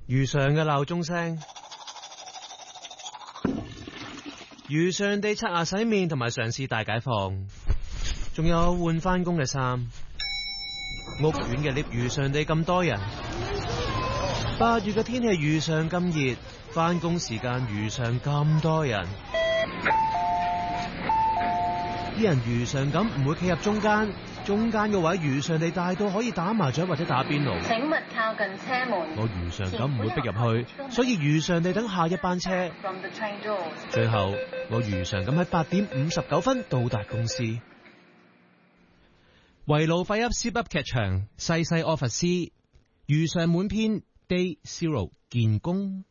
如常嘅鬧鐘聲，如常地刷牙洗面同埋嘗試大解放，仲有換返工嘅衫。屋苑嘅 lift 如常地咁多人，8月嘅天氣如常咁熱，返工時間如常咁多人，啲人如常咁唔會企入中間嘅位如常地大到可以打麻雀或者打邊爐。 請勿靠近車門。 我如常咁唔會逼入去，所以如常地等下一班車。最後我如常咁喺8點59分到達公司。圍爐廢噏 Zip 噏劇場，西西柯佛斯，如常滿篇 Day Zero 見工。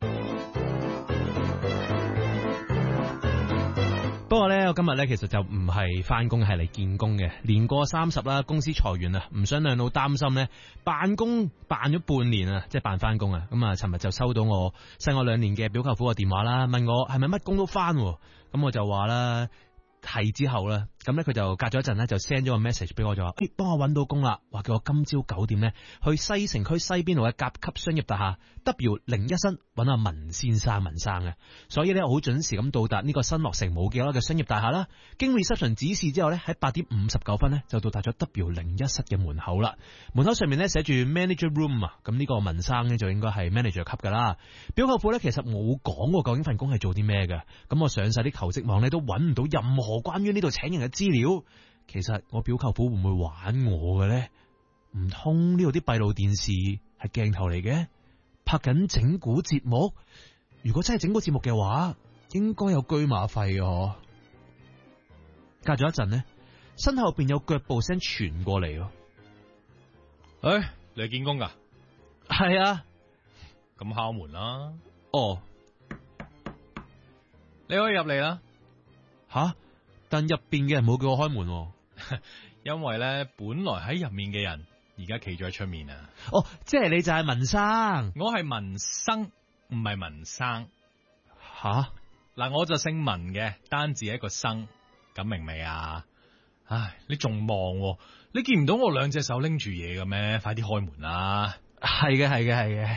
不過咧，我今日咧其實就唔係翻工，係嚟見工嘅。年過30啦，公司裁員啊，唔想兩老擔心咧。辦工辦咗半年啊，即係辦翻工啊。咁啊，尋日就收到我細我2年嘅表舅父嘅電話啦，問我係咪乜工都翻。咁我就話啦，係之後啦，咁咧佢就隔咗一陣咧，就 send 咗個 message 俾我，就話幫我搵到工啦，話叫我今朝9點咧去西城區西邊路嘅甲級商業大廈 W01 室搵阿文先生嘅，所以咧我好準時咁到達呢個新落成冇幾耐嘅商業大廈啦。經 reception 指示之後咧，喺8點59分咧就到達咗 W01 室嘅門口啦。門口上面咧寫住 manager room 啊，咁呢個文生咧就應該係 manager 級噶啦。表舅父咧其實冇講過究竟份工係做啲咩嘅，咁我上晒啲求職網咧都搵唔到任何關於呢度請人嘅資料。其實我表舅父會唔會玩我嘅咧？唔通呢度啲閉路電視係鏡頭嚟嘅，拍緊整蠱節目？如果真係整蠱節目嘅話，應該有車馬費嘅。隔咗一陣呢，身後邊有腳步聲傳過嚟。 你係見工噶？ 係啊。 咁敲門啦。 哦， 你可以入嚟啦。 吓？但入邊嘅人冇叫我開門。 因為咧本來喺入面嘅人而家企咗喺出面啊。 哦，即係你就係文生。 我係文生，唔係文生。 吓？ 嗱，我就姓文嘅，單字係一個生，咁明未啊？唉，你仲望？你見唔到我2隻手拎住嘢嘅咩？快啲開門啦！ 係嘅。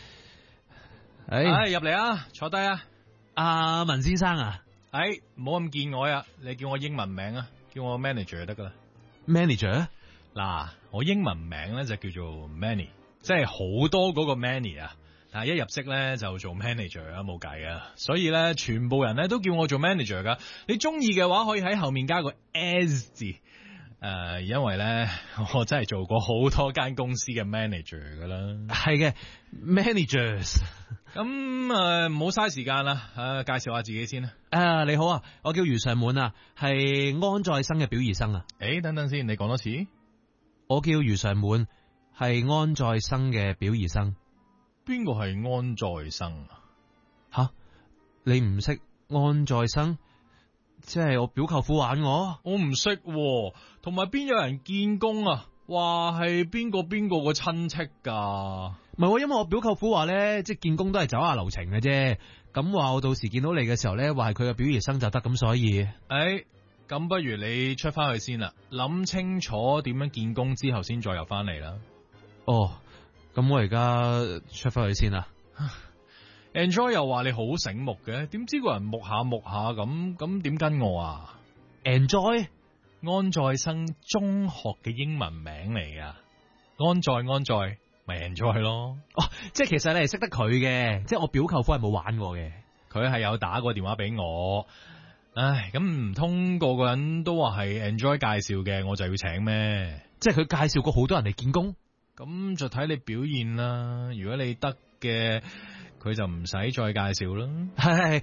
入嚟啊，坐低啊。 阿文先生啊。 唔好咁見外啊！你叫我英文名啊，叫我 manager 就得噶啦。 manager？ 嗱，我英文名咧就叫做 Manny， 即係好多嗰個 Manny 啊。但係一入職咧就做 manager 啊，冇計啊。所以咧，全部人咧都叫我做 manager 噶。你中意嘅話，可以喺後面加個 S 字。因為咧，我真係做過好多間公司嘅 manager 噶啦。 係嘅 ，managers。 咁唔好嘥時間啦，介紹下自己先啦。 你好啊，我叫余上滿啊，係安在生嘅表兒生啊。 等等先，你講多次。 我叫余上滿，係安在生嘅表兒生。 邊個係安在生啊？ 吓，你唔識安在生？即係我表舅父玩我唔識， 同埋邊有人見工啊？話係邊個個親戚噶？ 唔係，因為我表舅父話咧，即係見工都係走下流程嘅啫。咁話我到時見到你嘅時候咧，話係佢嘅表兒生就得，咁所以， 咁不如你出翻去先啦，諗清楚點樣見工之後先再入翻嚟啦。 哦，咁我而家出翻去先啦。 Enjoy 又話你好醒目嘅，點知個人木下咁點跟我啊 ？Enjoy 安在生中學嘅英文名嚟噶，安在咪 Enjoy 咯。 即係其實你係識得佢嘅，即係我表舅父係冇玩過嘅， 佢係有打過電話俾我。咁唔通個個人都話係 Enjoy 介紹嘅，我就要請咩？ 即係佢介紹過好多人嚟見工， 咁就睇你表現啦。如果你得嘅，佢就唔使再介紹啦。 係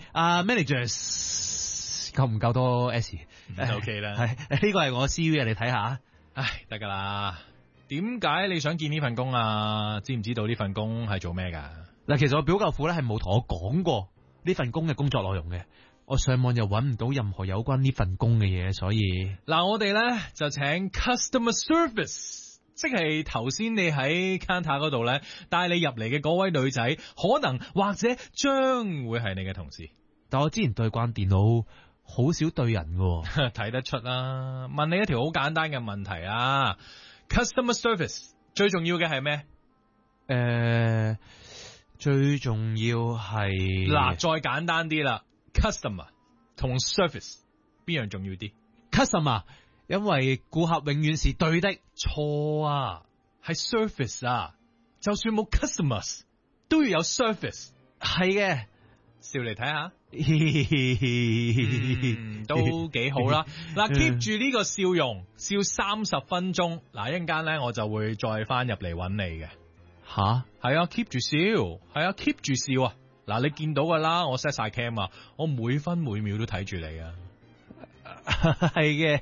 managers 夠唔夠多 S？OK 啦。 係呢個係我 CV 啊，你睇下。 得噶啦。點解你想見呢份工啊？知唔知道呢份工係做咩噶？ 嗱，其實我表舅父咧係冇同我講過呢份工嘅工作內容嘅。我上網又搵唔到任何有關呢份工嘅嘢，所以我哋咧就請 customer service， 即係頭先你喺 counter 嗰度咧帶你入嚟嘅嗰位女仔，可能或者將會係你嘅同事。 但我之前對慣電腦，好少對人嘅。 睇得出啦。問你一條好簡單嘅問題啊， customer service 最重要嘅係咩？ 最重要係嗱，再簡單啲啦 ，customer 同 service 邊樣重要啲 customer，因為顧客永遠是對的。 錯啊，係 service 啊，就算冇 customers 都要有 service。 係嘅， 笑嚟睇下，都幾好啦。嗱，keep 住呢個笑容，笑30分鐘。嗱，一陣間咧我就會再翻入嚟揾你嘅。 吓， 係啊 ，keep 住笑，係啊，keep 住笑啊。嗱，你見到噶啦，我 set 晒 cam 啊，我每分每秒都睇住你啊。 係嘅，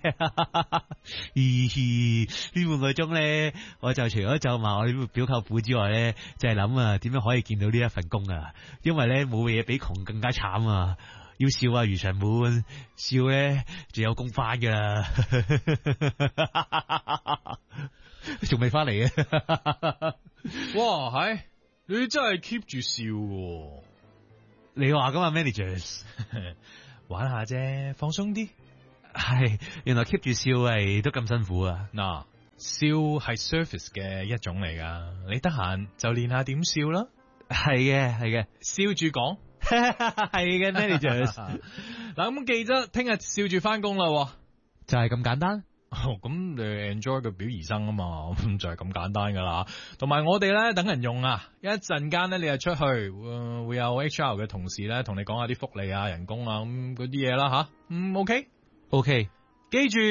呢半個鐘咧，我就除咗咒罵我呢表舅父之外咧，就係諗啊，點樣可以見到呢一份工啊？因為咧冇嘢比窮更加慘啊！要笑啊，如常滿，笑咧就有工翻噶啦，仲未翻嚟嘅。 哇，係你真係 keep 住笑喎。 你話噶嘛 ，managers 玩下啫，放鬆啲。 係，原來 keep 住笑係都咁辛苦啊！ 嗱，笑係 service 嘅一種嚟噶，你得閒就練下點笑啦。 係嘅，係嘅， 笑住講， 係嘅 managers。 嗱，咁記得聽日笑住翻工啦， 就係咁簡單。 哦，咁你 enjoy 個表而生啊嘛，咁就係咁簡單噶啦。同埋我哋咧等人用啊，一陣間咧你就出去，會有 HR 嘅同事咧同你講下啲福利啊、人工啊咁嗰啲嘢啦吓。OK。 OK， 記住。